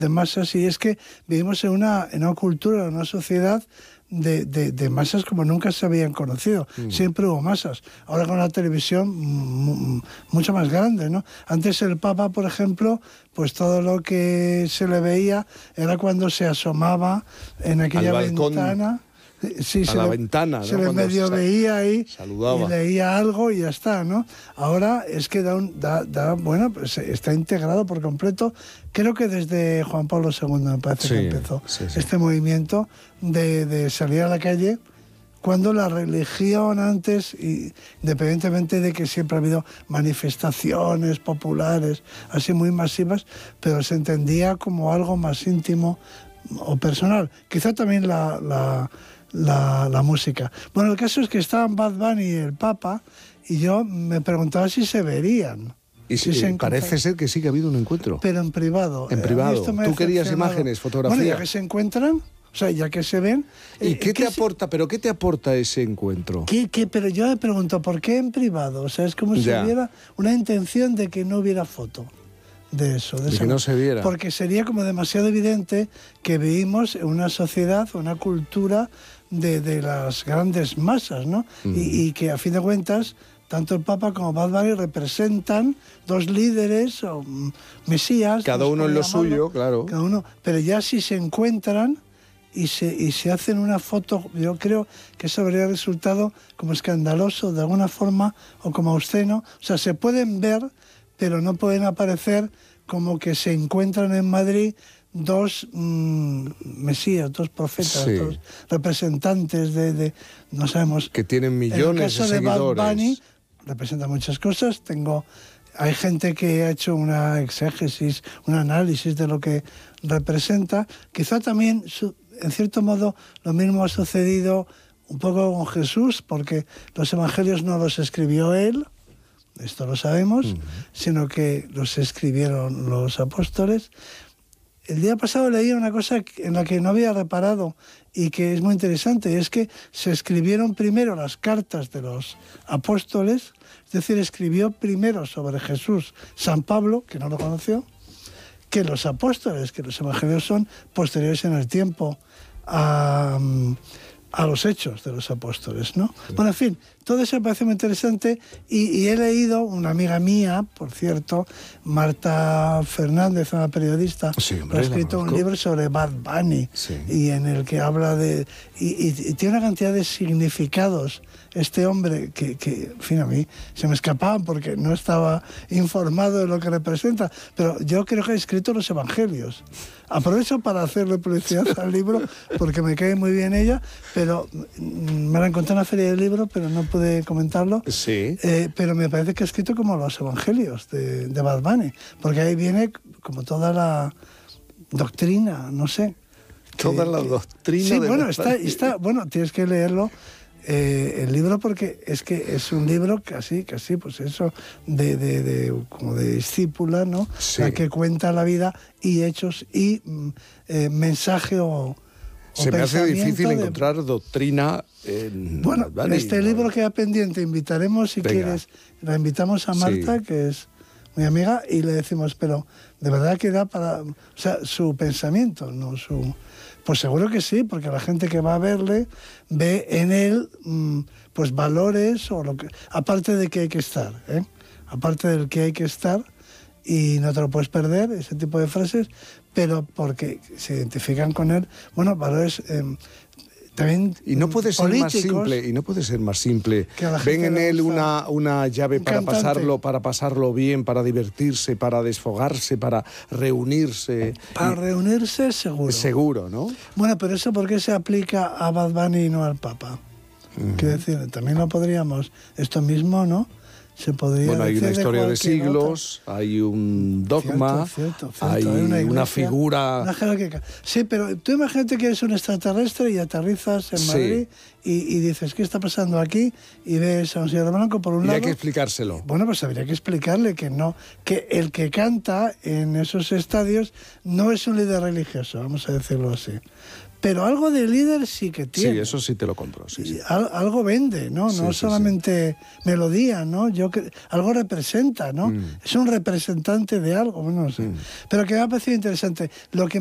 de masas, y es que vivimos en una cultura, en una sociedad de masas como nunca se habían conocido. Siempre hubo masas. Ahora con la televisión mucho más grande, ¿no? Antes el Papa, por ejemplo, pues todo lo que se le veía era cuando se asomaba en aquella ventana. Sí, a la ventana, ¿no? Se le medio veía ahí, saludaba, y leía algo y ya está, ¿no? Ahora es que bueno, pues está integrado por completo. Creo que desde Juan Pablo II me parece que empezó este movimiento de salir a la calle, cuando la religión antes, independientemente de que siempre ha habido manifestaciones populares, así muy masivas, pero se entendía como algo más íntimo o personal. Quizá también la música. Bueno, el caso es que estaban Bad Bunny y el Papa, y yo me preguntaba si se verían. Y parece ser que sí que ha habido un encuentro. Pero en privado. En privado. ¿Tú querías imágenes, fotografías? Bueno, ya que se encuentran, o sea, ya que se ven... ¿Y qué te aporta ese encuentro? Pero yo me pregunto, ¿por qué en privado? O sea, es como si hubiera una intención de que no hubiera foto de eso. De que no se viera. Porque sería como demasiado evidente que vivimos en una sociedad, una cultura de las grandes masas, ¿no? Y que a fin de cuentas, tanto el Papa como Bad Bunny representan dos líderes o mesías. Cada uno en lo suyo, claro. Cada uno, pero ya si se encuentran y se hacen una foto, yo creo que eso habría resultado como escandaloso de alguna forma o como obsceno. O sea, se pueden ver, pero no pueden aparecer como que se encuentran en Madrid dos mesías, dos profetas, dos representantes de no sabemos. Que tienen millones de seguidores. En el caso de Bad Bunny representa muchas cosas. Hay gente que ha hecho una exégesis, un análisis de lo que representa. Quizá también, en cierto modo, lo mismo ha sucedido un poco con Jesús, porque los evangelios no los escribió él, esto lo sabemos, sino que los escribieron los apóstoles. El día pasado leí una cosa en la que no había reparado y que es muy interesante, y es que se escribieron primero las cartas de los apóstoles, es decir, escribió primero sobre Jesús San Pablo, que no lo conoció, que los apóstoles, que los evangelios son posteriores en el tiempo a los hechos de los apóstoles, ¿no? Bueno, en fin, todo eso me parece muy interesante y he leído, una amiga mía, por cierto, Marta Fernández, una periodista, ha escrito un libro sobre Bad Bunny, y en el que habla de... Y tiene una cantidad de significados este hombre que, en fin, a mí se me escapaban porque no estaba informado de lo que representa, pero yo creo que ha escrito los evangelios. Aprovecho para hacerle publicidad al libro porque me cae muy bien ella, pero me la encontré en la feria del libro, pero no pude comentarlo. Sí. Pero me parece que ha escrito como los evangelios de Bad Bunny, porque ahí viene como toda la doctrina, no sé. Toda la doctrina. Sí, bueno, está, bueno, tienes que leerlo. El libro, porque es que es un libro casi, pues eso, como de discípula, ¿no? Sí. La que cuenta la vida y hechos y mensaje o se me hace difícil encontrar doctrina en... Bueno, este libro queda pendiente, invitaremos, si quieres, la invitamos a Marta, que es mi amiga, y le decimos, pero de verdad que da para... O sea, su pensamiento, no su... Pues seguro que sí, porque la gente que va a verle ve en él pues valores o lo que, aparte de que hay que estar, aparte del que hay que estar, y no te lo puedes perder, ese tipo de frases, pero porque se identifican con él, bueno, valores también y no puede ser políticos, más simple. Ven en él una llave para pasarlo bien, para divertirse, para desfogarse, para reunirse. Para reunirse, seguro. Seguro, ¿no? Bueno, pero eso ¿por qué se aplica a Bad Bunny y no al Papa? Quiero decir, también lo podríamos, esto mismo, ¿no? Se podría bueno, hay decir una historia de siglos, hay un dogma, cierto, hay una figura... Sí, pero tú imagínate que eres un extraterrestre y aterrizas en Madrid y dices, ¿qué está pasando aquí? Y ves a un señor blanco por un lado. Y hay que explicárselo. Bueno, pues habría que explicarle que no, que el que canta en esos estadios no es un líder religioso, vamos a decirlo así. Pero algo de líder sí que tiene. Sí, eso sí te lo compro. Sí. Algo vende, ¿no? No solamente melodía, ¿no? Algo representa, ¿no? Es un representante de algo, bueno, no sé. Pero que me ha parecido interesante. Lo que